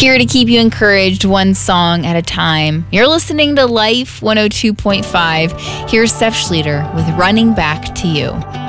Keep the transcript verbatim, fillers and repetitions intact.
Here to keep you encouraged one song at a time. You're listening to Life one oh two point five. Here's Seth Schlueter with Running Back to You.